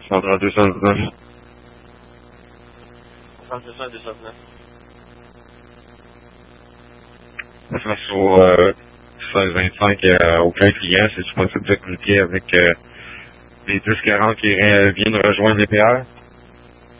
132, 119. 132, 219. Face au 1625, aucun client, c'est possible de communiquer avec les 1040 qui viennent rejoindre les PR.